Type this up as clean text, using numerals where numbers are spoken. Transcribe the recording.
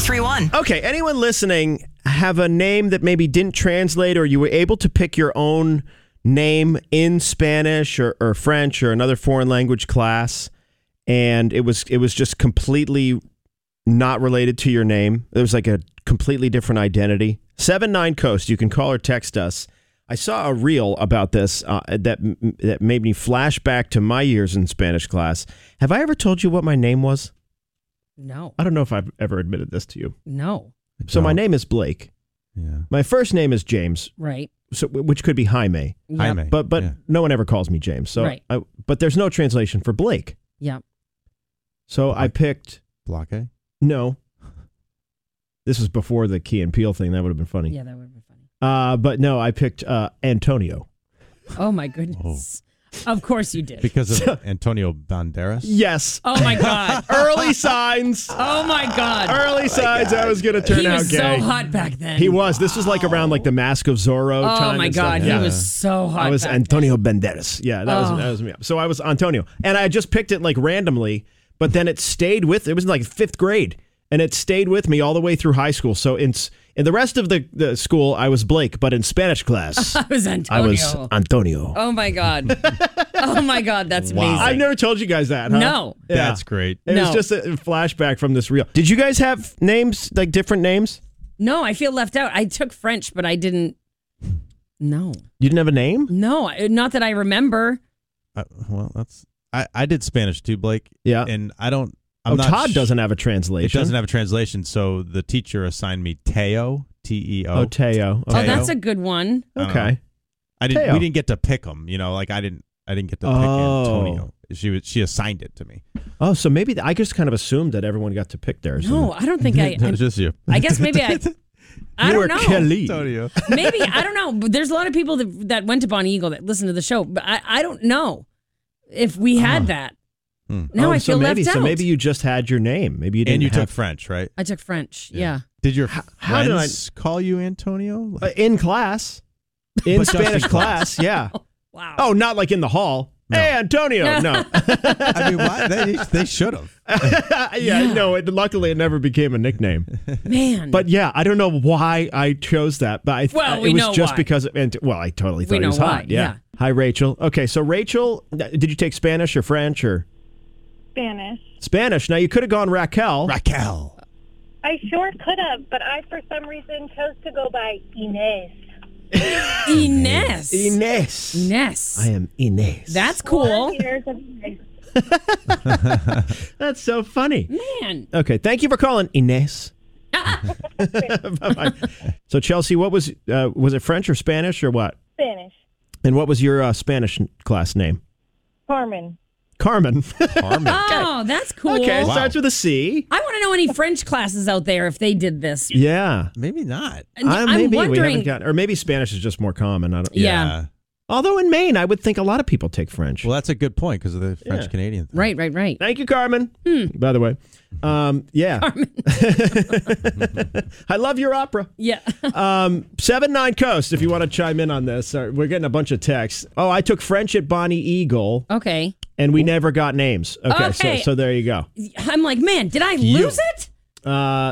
93.1. Okay, anyone listening have a name that maybe didn't translate, or you were able to pick your own name in Spanish or French or another foreign language class, and it was just completely not related to your name? It was like a completely different identity. 79 Coast, you can call or text us. I saw a reel about this that made me flash back to my years in Spanish class. Have I ever told you what my name was? No. I don't know if I've ever admitted this to you. No. So my name is Blake. Yeah. My first name is James. Right. So, which could be Jaime. Yep. Jaime. But yeah. no one ever calls me James. So Right. But there's no translation for Blake. Yep. So I picked Blake? no. This was before the Key and Peele thing. That would have been funny. Yeah, that would have been funny. But no, I picked Antonio. Oh, my goodness. Of course you did. Because of Antonio Banderas? Yes. Oh, my God. Early signs. Oh, my God. Early signs I was going to turn He out was gay. so hot back then. He was. This was like around like the Mask of Zorro time. Oh, my and stuff. God. Yeah. He was so hot I was back Antonio Banderas. Yeah, that was me. So I was Antonio. And I just picked it like randomly, but then it stayed with, it was like 5th grade. And it stayed with me all the way through high school. So in the rest of the school, I was Blake, but in Spanish class, I was Antonio. I was Antonio. Oh, my God. Oh, my God. That's amazing. I've never told you guys that, huh? No. Yeah. That's great. It was just a flashback from this reel. Did you guys have names, like different names? No, I feel left out. I took French, but I didn't. No. You didn't have a name? No, not that I remember. I did Spanish too, Blake. Yeah. And I'm not Todd doesn't have a translation. It doesn't have a translation, so the teacher assigned me Teo, Teo. Oh, Teo. Oh, that's a good one. Okay. We Teo. didn't get to pick them, like I didn't get to pick Antonio. She assigned it to me. Oh, so maybe I just kind of assumed that everyone got to pick theirs. No, I don't think I. It was just you. I guess maybe I. I You don't were know. Kelly. Antonio. Maybe I don't know. But there's a lot of people that went to Bonnie Eagle that listen to the show, but I don't know if we had that. Now I feel left out. So maybe you just had your name. Maybe you didn't. And you have, took French, right? I took French. Yeah. Did your how did friends call you Antonio? in class, in But just in Spanish class. Yeah. Wow. Oh, not like in the hall. No. Hey, Antonio. No. I mean, why? They should have. Yeah. No. Luckily, it never became a nickname. Man. But yeah, I don't know why I chose that. But Well, it we was know just why. because. I totally thought We he know was why, hot. yeah. Hi, Rachel. Okay, so Rachel, did you take Spanish or French or Spanish. Spanish? Now you could have gone Raquel. Raquel. I sure could have, but I, for some reason, chose to go by Inez. Inez. Inez. Inez. I am Inez. That's cool. 4 years of Inez. That's so funny. Man. Okay, thank you for calling, Inez. Bye-bye. So Chelsea, what was it French or Spanish or what? Spanish. And what was your Spanish class name? Carmen. Carmen. Oh, that's cool. Okay, it Wow. starts with a C. I want to know any French classes out there if they did this. Yeah. Maybe not. I'm Maybe we wondering. haven't got, or maybe Spanish is just more common. I don't. Yeah. Although in Maine, I would think a lot of people take French. Well, that's a good point because of the French Canadian thing. Right. Thank you, Carmen. By the way, yeah. I love your opera. Yeah. 79 Coast, if you want to chime in on this. We're getting a bunch of texts. Oh, I took French at Bonnie Eagle, Okay. and we never got names. Okay. Okay. So there you go. I'm like, man, did I lose it?